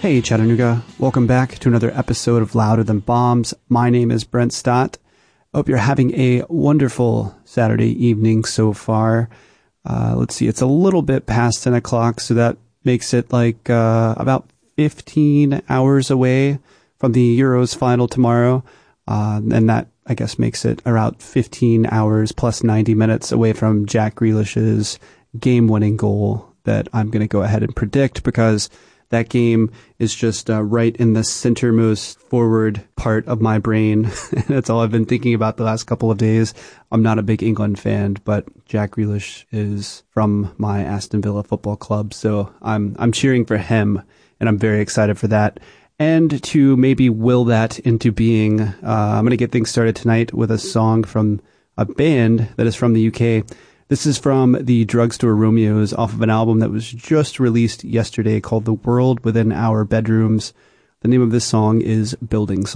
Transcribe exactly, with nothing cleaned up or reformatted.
Hey Chattanooga, welcome back to another episode of Louder Than Bombs. My name is Brent Stott. I hope you're having a wonderful Saturday evening so far. Uh, let's see, it's a little bit past ten o'clock, so that makes it like uh, about fifteen hours away from the Euros final tomorrow. Uh, and that, I guess, makes it around fifteen hours plus ninety minutes away from Jack Grealish's game-winning goal that I'm going to go ahead and predict, because that game is just uh, right in the centermost forward part of my brain. That's all I've been thinking about the last couple of days. I'm not a big England fan, but Jack Grealish is from my Aston Villa Football Club, so I'm I'm cheering for him, and I'm very excited for that. And to maybe will that into being, uh, I'm going to get things started tonight with a song from a band that is from the U K. This is from the Drugstore Romeos off of an album that was just released yesterday called The World Within Our Bedrooms. The name of this song is Building Song.